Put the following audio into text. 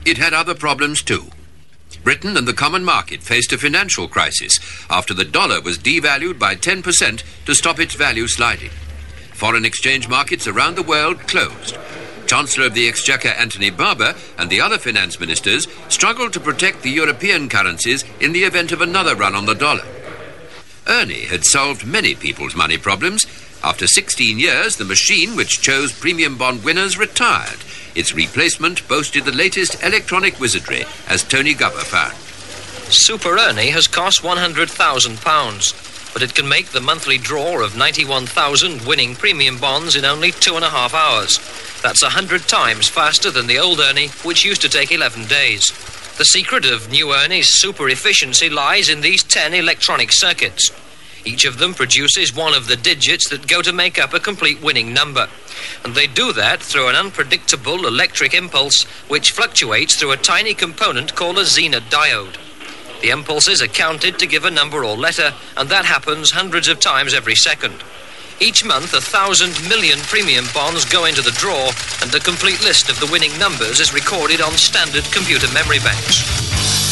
it had other problems too. Britain and the common market faced a financial crisis after the dollar was devalued by 10% to stop its value sliding. Foreign exchange markets around the world closed. Chancellor of the Exchequer Anthony Barber and the other finance ministers struggled to protect the European currencies in the event of another run on the dollar. Ernie had solved many people's money problems. After 16 years, the machine which chose premium bond winners retired. Its replacement boasted the latest electronic wizardry, as Tony Gubber found. Super Ernie has cost £100,000, but it can make the monthly draw of 91,000 winning premium bonds in only 2.5 hours. That's 100 times faster than the old Ernie, which used to take 11 days. The secret of new Ernie's super efficiency lies in these 10 electronic circuits. Each of them produces one of the digits that go to make up a complete winning number. And they do that through an unpredictable electric impulse which fluctuates through a tiny component called a Zener diode. The impulses are counted to give a number or letter, and that happens hundreds of times every second. Each month, 1,000 million premium bonds go into the draw, and a complete list of the winning numbers is recorded on standard computer memory banks.